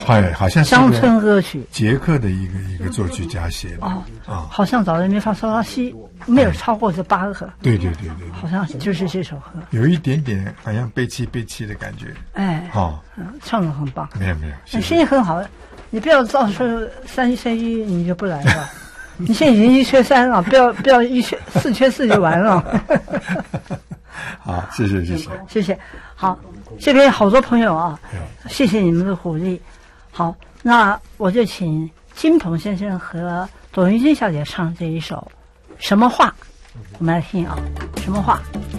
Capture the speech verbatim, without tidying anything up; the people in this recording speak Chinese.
哎，好像是乡村歌曲， 捷克的一个一个作曲家写的哦啊， 好像早在没发嗦拉西没有超过这八个， 对对对对， 好像就是这首歌， 有一点点好像悲戚悲戚的感觉。 哎， 好， 嗯，唱得很棒， 没有没有， 你声音很好，你不要到时候三缺一你就不来了。你现在已经一缺三了，不要不要一缺四缺四就完了。 好，谢谢谢谢谢谢。好，这边好多朋友啊，谢谢你们的鼓励。好，那我就请金鹏先生和董玉君小姐唱这一首《什么话》，我们来听啊，《什么话》。